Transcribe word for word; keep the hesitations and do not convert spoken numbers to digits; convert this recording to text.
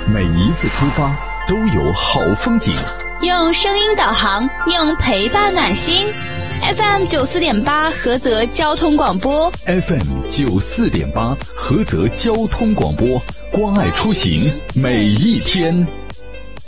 每一次出发都有好风景。 用声音导航，用陪伴暖心。F M 九四点八菏泽交通广播 ，F M 九四点八菏泽交通广播，关爱出行每一天。